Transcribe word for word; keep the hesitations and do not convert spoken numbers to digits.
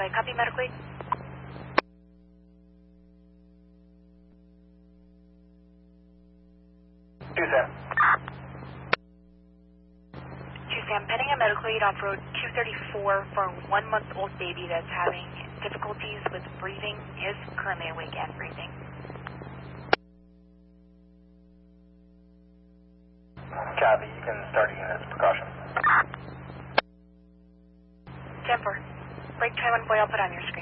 five. Copy, medical aid. Two Sam. two Sam, pending a medical aid off road two thirty-four for a one-month-old baby that's having difficulties with breathing, is currently awake and breathing. Copy, you can start a unit as precaution. ten four. Break twenty-one boy, I'll put on your screen.